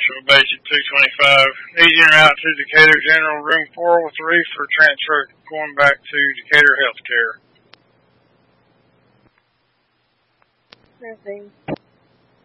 Nashville Basic 225. Needing her out to Decatur General, room 403 for transfer going back to Decatur Healthcare. Nothing.